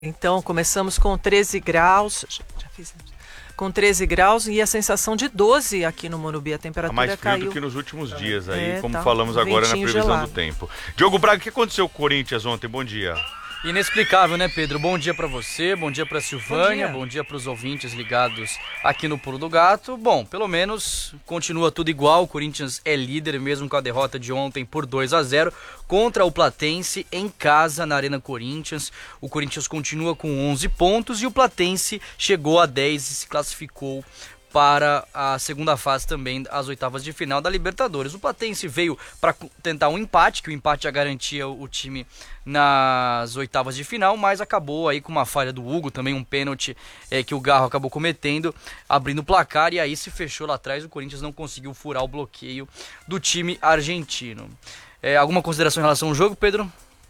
Então, começamos com 13 graus, já fizemos, com 13 graus e a sensação de 12 aqui no Morumbi. A Tá temperatura mais frio caiu. do que nos últimos dias aí, como tá, falamos agora na ventinho previsão gelado. do tempo. Diogo Braga, o que aconteceu com o Corinthians ontem? Bom dia. Inexplicável, né, Pedro? Bom dia pra você, bom dia pra Silvânia, Bom dia. bom dia pros ouvintes ligados aqui no Pulo do Gato. Bom, pelo menos continua tudo igual, o Corinthians é líder mesmo com a derrota de ontem por 2-0 contra o Platense em casa na Arena Corinthians. O Corinthians continua com 11 pontos e o Platense chegou a 10 e se classificou para a segunda fase também, as oitavas de final da Libertadores. O Platense veio para tentar um empate, que o empate já garantia o time nas oitavas de final, mas acabou aí com uma falha do Hugo, também um pênalti que o Garro acabou cometendo, abrindo o placar, e aí se fechou lá atrás. O Corinthians não conseguiu furar o bloqueio do time argentino. Alguma consideração em relação ao jogo, Pedro?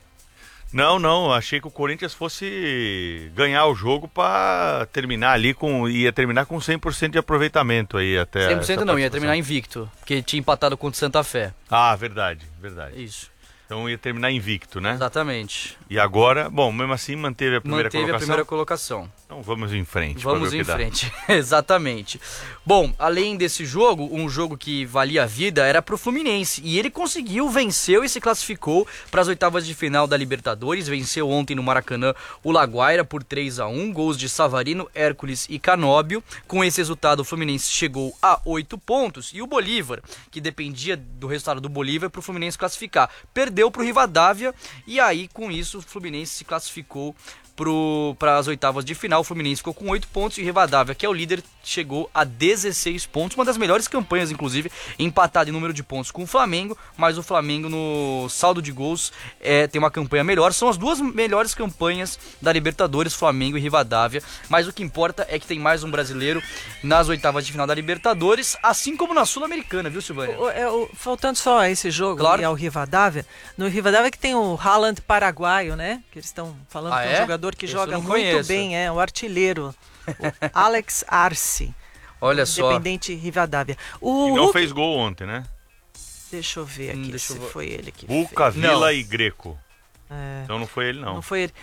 Não, achei que o Corinthians fosse ganhar o jogo para terminar ali ia terminar com 100% de aproveitamento aí até 100% não, ia terminar invicto, porque tinha empatado contra o Santa Fé. Ah, verdade. Isso. Então ia terminar invicto, né? Exatamente. E agora, bom, mesmo assim manteve a primeira Manteve colocação. a primeira colocação. Então vamos em frente. Vamos pra ver o em que dá. frente, exatamente. Bom, além desse jogo, um jogo que valia a vida era pro Fluminense. E ele conseguiu, venceu e se classificou para as oitavas de final da Libertadores. Venceu ontem no Maracanã o Laguaira por 3-1, gols de Savarino, Hércules e Canóbio. Com esse resultado, o Fluminense chegou a 8 pontos. E o Bolívar, que dependia do resultado do Bolívar para o Fluminense classificar, perdeu pro Rivadavia. E aí, com isso, o Fluminense se classificou para as oitavas de final. O Fluminense ficou com 8 pontos e o Rivadavia, que é o líder, chegou a 16 pontos, uma das melhores campanhas, inclusive, empatado em número de pontos com o Flamengo, mas o Flamengo no saldo de gols tem uma campanha melhor. São as duas melhores campanhas da Libertadores, Flamengo e Rivadavia, mas o que importa é que tem mais um brasileiro nas oitavas de final da Libertadores, assim como na Sul-Americana, viu, Silvânia? Faltando só esse jogo, Claro. e ao Rivadavia, no Rivadavia que tem o Haaland paraguaio, né? Que eles estão falando que é um jogador que Esse joga eu não muito conheço. bem, o artilheiro, o Alex Arce, Olha só. Independente Rivadavia. E O não Hulk, fez gol ontem, né? deixa eu ver aqui deixa eu se ver. foi ele que Buca, fez. Vila Não. e Greco. Então não foi ele, não. Não foi ele.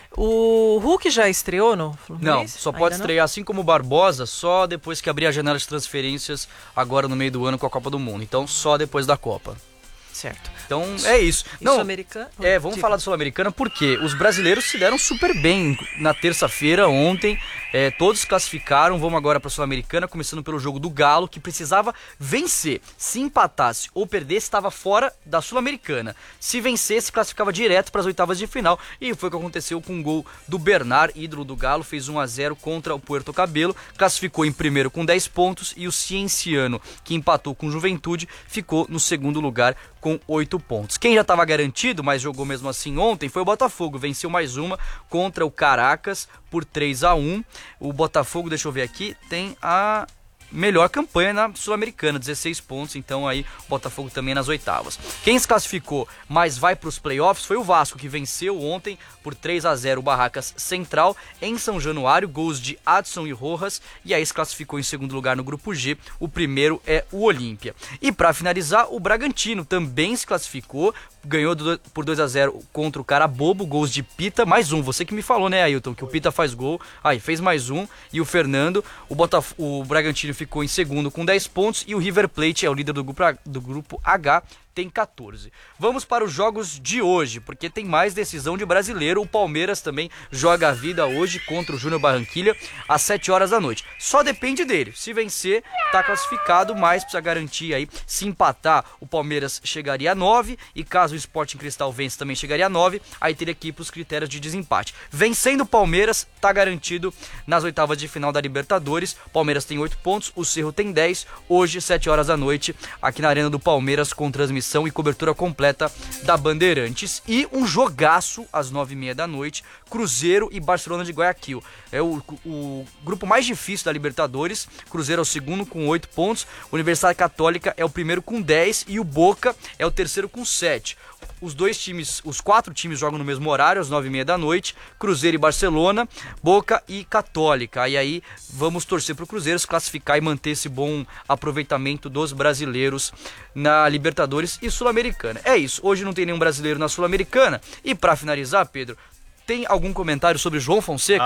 O Hulk já estreou no Não, Fluminense? só pode Ainda não? estrear assim como o Barbosa, só depois que abrir a janela de transferências agora no meio do ano com a Copa do Mundo. Então só depois da Copa. Certo. Então é isso. E Não, Sul-Americano? vamos Diga. falar do Sul-Americana porque os brasileiros se deram super bem na terça-feira, ontem. Todos classificaram. Vamos agora para a Sul-Americana, começando pelo jogo do Galo, que precisava vencer. Se empatasse ou perdesse, estava fora da Sul-Americana. Se vencesse, classificava direto para as oitavas de final. E foi o que aconteceu com o gol do Bernard, ídolo do Galo, fez 1-0 contra o Puerto Cabelo, classificou em primeiro com 10 pontos e o Cienciano, que empatou com o Juventude, ficou no segundo lugar com 8 pontos. Quem já estava garantido, mas jogou mesmo assim ontem, foi o Botafogo. Venceu mais uma contra o Caracas por 3-1. O Botafogo, deixa eu ver aqui, tem a melhor campanha na Sul-Americana, 16 pontos, então aí o Botafogo também nas oitavas. Quem se classificou, mas vai para os playoffs, foi o Vasco, que venceu ontem por 3-0 o Barracas Central em São Januário, gols de Adson e Rojas, e aí se classificou em segundo lugar no grupo G. O primeiro é o Olímpia. E para finalizar, o Bragantino também se classificou, ganhou por 2-0 contra o Carabobo, gols de Pita, mais um, você que me falou, né, Ailton, que o Pita faz gol, aí fez mais um, e o Fernando. O Bragantino ficou em segundo com 10 pontos, e o River Plate é o líder do grupo H, tem 14. Vamos para os jogos de hoje, porque tem mais decisão de brasileiro. O Palmeiras também joga a vida hoje contra o Júnior Barranquilla às 7 horas da noite. Só depende dele. Se vencer, tá classificado, mas precisa garantir aí. Se empatar, o Palmeiras chegaria a 9, e caso o Sporting Cristal vence, também chegaria a 9, aí teria que ir para os critérios de desempate. Vencendo o Palmeiras, tá garantido nas oitavas de final da Libertadores. Palmeiras tem 8 pontos, o Cerro tem 10. Hoje, 7 horas da noite, aqui na Arena do Palmeiras, com transmissão e cobertura completa da Bandeirantes. E um jogaço às 9h30 da noite, Cruzeiro e Barcelona de Guayaquil. É o grupo mais difícil da Libertadores. Cruzeiro é o segundo com 8 pontos, Universidade Católica é o primeiro com 10 e o Boca é o terceiro com 7. Os 4 times jogam no mesmo horário, às 9h30 da noite, Cruzeiro e Barcelona, Boca e Católica. E aí vamos torcer para o Cruzeiro se classificar e manter esse bom aproveitamento dos brasileiros na Libertadores e Sul-Americana. É isso, hoje não tem nenhum brasileiro na Sul-Americana. E para finalizar, Pedro, tem algum comentário sobre João Fonseca?